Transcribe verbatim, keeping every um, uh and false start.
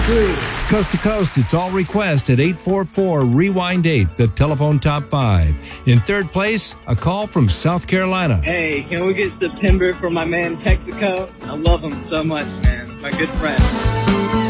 three. Coast to coast, it's all request at eight four four, rewind eight, the telephone top five. In third place, a call from South Carolina. Hey, can we get September for my man Texaco? I love him so much, man. My good friend.